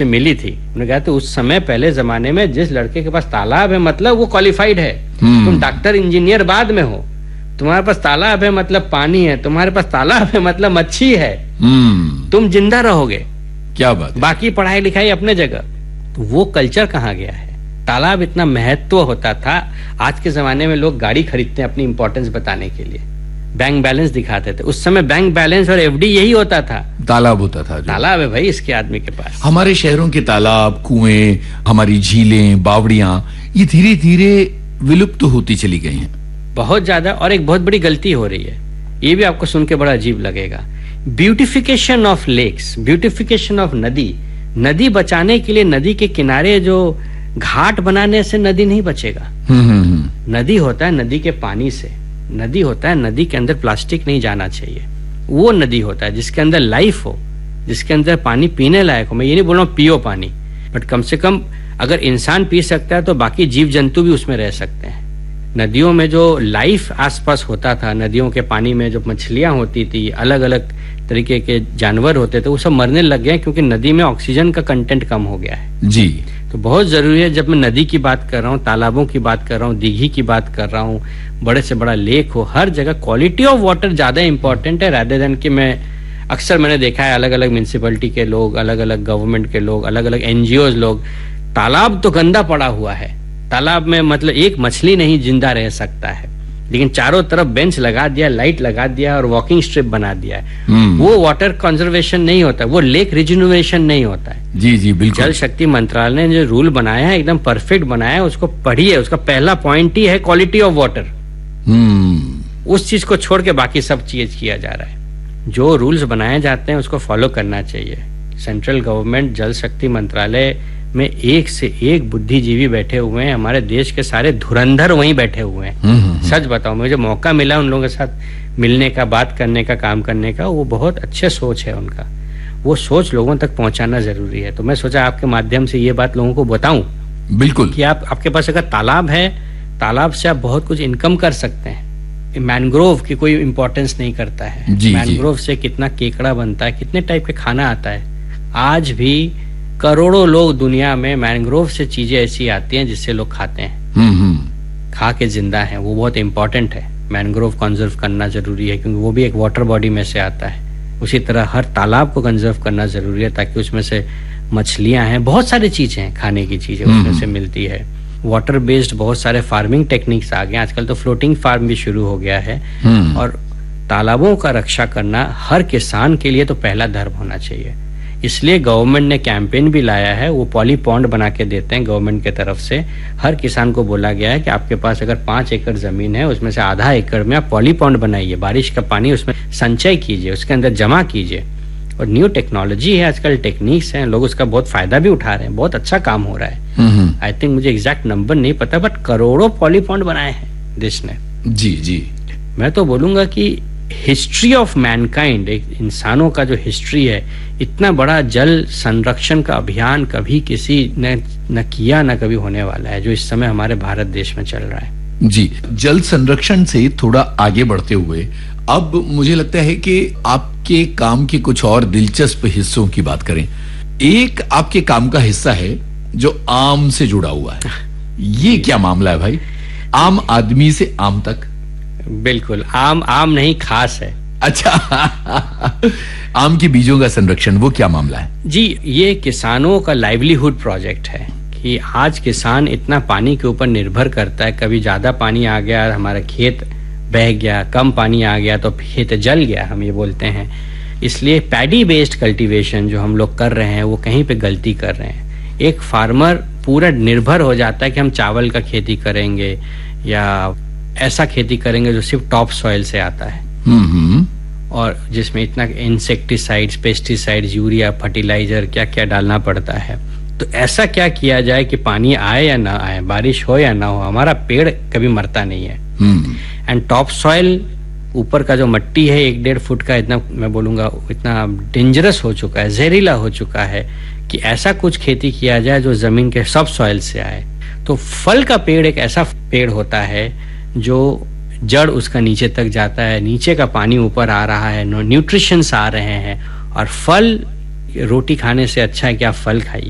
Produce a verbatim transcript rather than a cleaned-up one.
मुझसे मिली थी, उन्होंने कहा तो उस समय पहले जमाने में जिस लड़के के पास तालाब है मतलब वो क्वालिफाइड है, तुम डॉक्टर इंजीनियर बाद में हो, तुम्हारे पास तालाब है मतलब पानी है, तुम्हारे पास तालाब है मतलब मच्छी है, तुम जिंदा रहोगे। क्या बात, बाकी पढ़ाई लिखाई अपने जगह। तो वो कल्चर कहाँ गया है? तालाब इतना महत्व होता था। आज के जमाने में लोग गाड़ी खरीदते हैं अपनी इंपॉर्टेंस बताने के लिए, बैंक बैलेंस दिखाते थे। उस समय बैंक बैलेंस और एफडी यही होता था, तालाब होता था। तालाब है भाई इसके आदमी के पास। हमारे शहरों के तालाब, कुएं, हमारी झीलें, बावड़ियां ये धीरे धीरे विलुप्त होती चली गई हैं बहुत ज्यादा। और एक बहुत बड़ी गलती हो रही है, ये भी आपको सुन के बड़ा अजीब लगेगा, beautification of lakes, beautification of नदी। नदी बचाने के लिए नदी के किनारे जो घाट बनाने से नदी नहीं बचेगा। नदी होता है नदी के पानी से, नदी होता है नदी के अंदर प्लास्टिक नहीं जाना चाहिए, वो नदी होता है जिसके अंदर लाइफ हो, जिसके अंदर पानी पीने लायक हो। मैं ये नहीं बोल रहा हूँ पियो पानी, बट कम से कम अगर इंसान पी सकता है तो बाकी जीव जंतु भी उसमें रह सकते हैं। नदियों में जो लाइफ आसपास होता था, नदियों के पानी में जो मछलियां होती थी, अलग अलग तरीके के जानवर होते थे, वो सब मरने लग गए क्योंकि नदी में ऑक्सीजन का कंटेंट कम हो गया है जी। तो बहुत जरूरी है, जब मैं नदी की बात कर रहा हूँ, तालाबों की बात कर रहा हूँ, दीघी की बात कर रहा हूँ, बड़े से बड़ा लेक हो, हर जगह क्वालिटी ऑफ वाटर ज्यादा इंपॉर्टेंट है रादर देन कि मैं अक्सर मैंने देखा है अलग अलग म्यूनिसिपैलिटी के लोग, अलग अलग गवर्नमेंट के लोग, अलग अलग एनजीओ लोग, तालाब तो गंदा पड़ा हुआ है, तालाब में मतलब एक मछली नहीं जिंदा रह सकता है, लेकिन चारों तरफ बेंच लगा दिया, लाइट लगा दिया और वॉकिंग स्ट्रिप बना दिया है। वो वाटर कंजर्वेशन नहीं होता, वो लेक रिजुनोवेशन नहीं होता है। जी जी बिल्कुल। जल शक्ति मंत्रालय ने जो रूल बनाया है एकदम परफेक्ट बनाया है, उसको पढ़िए। उसका पहला पॉइंट ही है क्वालिटी ऑफ वाटर। उस चीज को छोड़ के बाकी सब चीज किया जा रहा है। जो रूल्स बनाए जाते हैं उसको फॉलो करना चाहिए। सेंट्रल गवर्नमेंट जल शक्ति मंत्रालय में एक से एक बुद्धिजीवी बैठे हुए हैं, हमारे देश के सारे धुरंधर वहीं बैठे हुए हैं। सच बताओ, मुझे मौका मिला उन लोगों के साथ मिलने का, बात करने का, काम करने का, वो बहुत अच्छे सोच है उनका, वो सोच लोगों तक पहुंचाना जरूरी है। तो मैं सोचा आपके माध्यम से ये बात लोगों को बताऊं बिल्कुल कि आप आपके पास अगर तालाब है, तालाब से आप बहुत कुछ इनकम कर सकते हैं। मैनग्रोव की कोई इंपॉर्टेंस नहीं करता है, मैनग्रोव से कितना केकड़ा बनता है, कितने टाइप के खाना आता है। आज भी करोड़ों लोग दुनिया में मैनग्रोव से चीजें ऐसी आती हैं जिससे लोग खाते हैं, खा के जिंदा हैं। वो बहुत इंपॉर्टेंट है, मैनग्रोव कंजर्व करना जरूरी है क्योंकि वो भी एक वाटर बॉडी में से आता है। उसी तरह हर तालाब को कंजर्व करना जरूरी है ताकि उसमें से मछलियां हैं, बहुत सारी चीजें हैं, खाने की चीजें उसमें से मिलती है। वाटर बेस्ड बहुत सारे फार्मिंग टेक्निक्स आ गए, आजकल तो फ्लोटिंग फार्म भी शुरू हो गया है। और तालाबों का रक्षा करना हर किसान के लिए तो पहला धर्म होना चाहिए। इसलिए गवर्नमेंट ने कैंपेन भी लाया है, वो पॉली पॉन्ड बना के देते हैं गवर्नमेंट की तरफ से। हर किसान को बोला गया है कि आपके पास अगर पांच एकड़ जमीन है उसमें से आधा एकड़ में आप पॉली पॉन्ड बनाइए, बारिश का पानी उसमें संचय कीजिए, उसके अंदर जमा कीजिए। और न्यू टेक्नोलॉजी है आजकल, टेक्निक्स हैं, लोग उसका बहुत फायदा भी उठा रहे हैं, बहुत अच्छा काम हो रहा है। आई थिंक मुझे एग्जैक्ट नंबर नहीं पता बट करोड़ों पॉली पॉन्ड बनाए हैं देश ने। जी जी। मैं तो बोलूंगा कि हिस्ट्री ऑफ मैनकाइंड, एक इंसानों का जो हिस्ट्री है, इतना बड़ा जल संरक्षण का अभियान कभी किसी ने न किया न कभी होने वाला है जो इस समय हमारे भारत देश में चल रहा है। जी, जल संरक्षण से थोड़ा आगे बढ़ते हुए अब मुझे लगता है कि आपके काम के कुछ और दिलचस्प हिस्सों की बात करें। एक आपके काम का हिस्सा है जो आम से जुड़ा हुआ है। ये क्या मामला है भाई? आम आदमी से आम तक? बिल्कुल, आम आम नहीं खास है। अच्छा आम के बीजों का संरक्षण, वो क्या मामला है? जी, ये किसानों का लाइवलीहुड प्रोजेक्ट है कि आज किसान इतना पानी के ऊपर निर्भर करता है, कभी ज्यादा पानी आ गया हमारा खेत बह गया, कम पानी आ गया तो खेत जल गया, हम ये बोलते हैं। इसलिए पैडी बेस्ड कल्टीवेशन जो हम लोग कर रहे हैं वो कहीं पे गलती कर रहे हैं। एक फार्मर पूरा निर्भर हो जाता है कि हम चावल का खेती करेंगे या ऐसा खेती करेंगे जो सिर्फ टॉप सॉइल से आता है और जिसमें इतना इंसेक्टिसाइड्स, पेस्टिसाइड्स, यूरिया, फर्टिलाइजर क्या क्या डालना पड़ता है। तो ऐसा क्या किया जाए कि पानी आए या ना आए, बारिश हो या ना हो, हमारा पेड़ कभी मरता नहीं है। एंड टॉप सॉइल, ऊपर का जो मट्टी है एक डेढ़ फुट का, इतना मैं बोलूंगा इतना डेंजरस हो चुका है, जहरीला हो चुका है कि ऐसा कुछ खेती किया जाए जो जमीन के सब सॉइल से आए। तो फल का पेड़ एक ऐसा पेड़ होता है जो जड़ उसका नीचे तक जाता है, नीचे का पानी ऊपर आ रहा है, न्यूट्रिशंस आ रहे हैं और फल, रोटी खाने से अच्छा है कि आप फल खाइए।